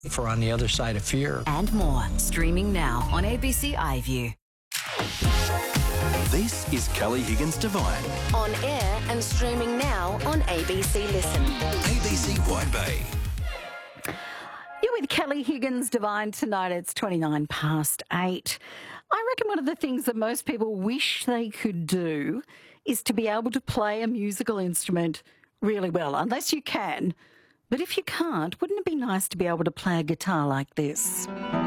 For On the Other Side of Fear. And more, streaming now on ABC iView. This is Kelly Higgins Divine. On air and streaming now on ABC Listen. ABC White Bay. You're with Kelly Higgins Divine tonight. It's 8:29. I reckon one of the things that most people wish they could do is to be able to play a musical instrument really well, unless you can. But if you can't, wouldn't it be nice to be able to play a guitar like this?